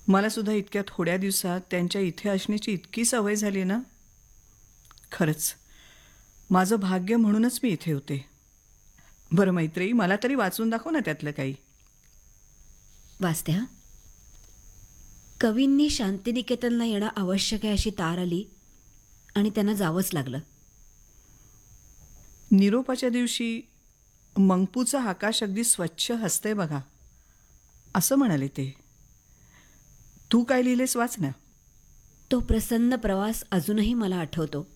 मला सुद्धा इतक्या थोड्या दिवसात त्यांच्या इथे असण्याची इतकी सवय झाली ना. खरंच माझं भाग्य म्हणूनच मी इथे होते. बरं मैत्रेयी, मला तरी वाचून दाखव ना त्यातलं काही. वाचते हा. कवींनी शांतिनिकेतनला येणं आवश्यक आहे अशी तार आली आणि त्यांना जावंच लागलं. निरोपाच्या दिवशी मंगपूचं आकाश अगदी स्वच्छ हसतंय बघा, असं म्हणाले ते. तू काय लिहिलेस वाच ना. तो प्रसन्न प्रवास अजूनही मला आठवतो.